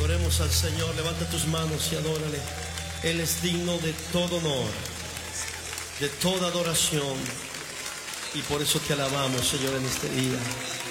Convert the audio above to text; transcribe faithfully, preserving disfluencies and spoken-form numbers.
Adoremos al Señor, levanta tus manos y adórale. Él es digno de todo honor, de toda adoración, y por eso te alabamos, Señor, en este día.